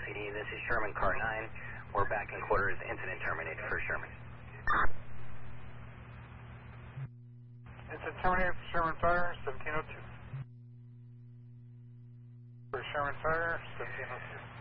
LAPD. This is Sherman Car 9. We're back in quarters. Incident terminated for Sherman. Incident terminated for Sherman Fire, 1702. For Sherman Fire, 1702.